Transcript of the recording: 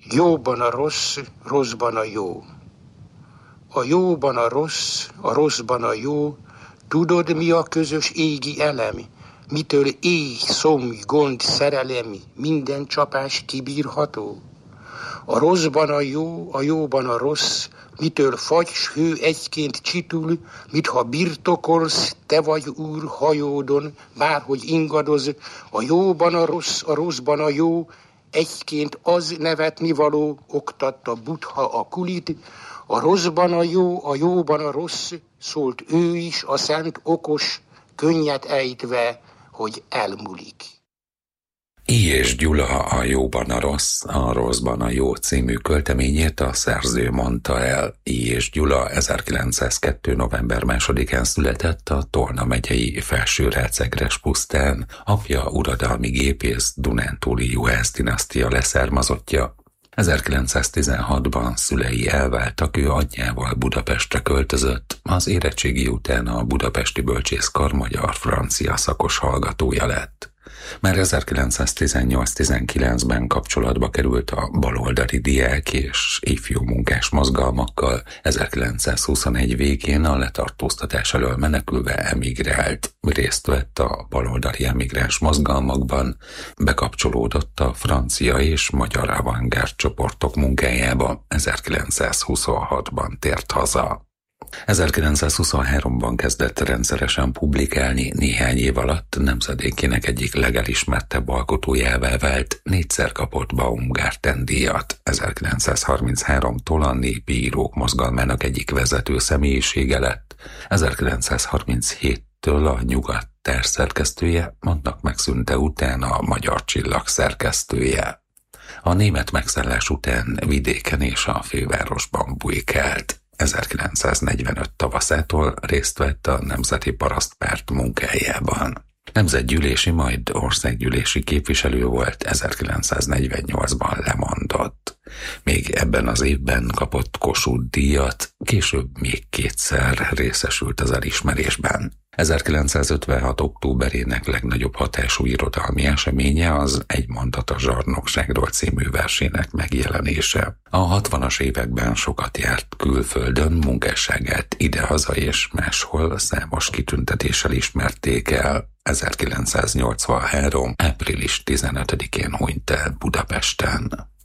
Jóban a rossz, rosszban a jó. A jóban a rosszban a jó. Tudod, mi a közös égi elem? Mitől éj, szomj, gond, szerelem, minden csapás kibírható? A rosszban a jó, a jóban a rossz, mitől fagy, s hő egyként csitul, mitha birtokolsz, te vagy úr hajódon, bárhogy ingadoz, a jóban a rossz, a rosszban a jó, egyként az nevetni való, oktatta Buddha a kulit, a rosszban a jó, a jóban a rossz, szólt ő is, a szent okos, könnyet ejtve, hogy elmúlik. I. és Gyula a Jóban a rossz, a rosszban a jó című költeményét a szerző mondta el. I. és Gyula 1902. november 2-án született a Tolna megyei Felső-Rácegres pusztán, apja uradalmi gépész, dunántúli juhász dinasztia leszármazottja. 1916-ban szülei elváltak, ő anyjával Budapestre költözött, az érettségi után a Budapesti Bölcsészkar magyar-francia szakos hallgatója lett. Már 1918-19-ben kapcsolatba került a baloldali diák és ifjú munkás mozgalmakkal, 1921 végén a letartóztatás elől menekülve emigrált, részt vett a baloldali emigráns mozgalmakban, bekapcsolódott a francia és magyar avantgárd csoportok munkájába, 1926-ban tért haza. 1923-ban kezdett rendszeresen publikálni, néhány év alatt nemzedékének egyik legelismertebb alkotójává vált, 4-szer kapott Baumgarten-díjat. 1933-tól a népi írók mozgalmának egyik vezető személyisége lett, 1937-től a Nyugat társszerkesztője, annak megszűnte után a Magyar Csillag szerkesztője. A német megszállás után vidéken és a fővárosban bujkált. 1945 tavaszától részt vett a Nemzeti Parasztpárt munkájában. Nemzetgyűlési, majd országgyűlési képviselő volt, 1948-ban lemondott. Még ebben az évben kapott Kossuth-díjat, később még 2-szer részesült az elismerésben. 1956. októberének legnagyobb hatású irodalmi eseménye az Egy mondat a zsarnokságról című versének megjelenése. A 60-as években sokat járt külföldön, munkásságát idehaza és máshol számos kitüntetéssel ismerték el. 1983. április 15-én hunyt el Budapesten.